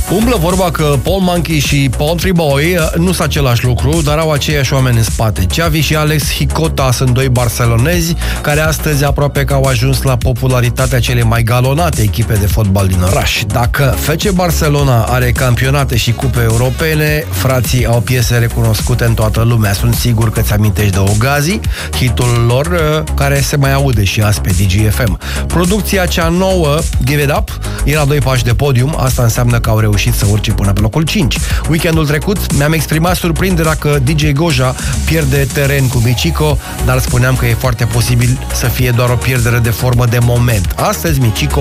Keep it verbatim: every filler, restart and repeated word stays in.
Umblă vorba că Paul Monkey și Poultry Boy nu sunt același lucru, dar au aceiași oameni în spate. Xavi și Alex Hicota sunt doi barcelonezi care astăzi aproape că au ajuns la popularitatea cele mai galonate echipe de fotbal din oraș. Dacă F C Barcelona are campionate și cupe europene, frații au piese recunoscute în toată lumea. Sunt sigur că ți amintești de Ogazi, hitul lor care se mai aude și azi pe D G F M. Producția cea nouă, Give It Up, era doi pași de podium, asta înseamnă că au reușit să urce până pe locul cinci. Weekendul trecut mi-am exprimat surprinderea că D J Goja pierde teren cu Michiko, dar spuneam că e foarte posibil să fie doar o pierdere de formă de moment. Astăzi Michiko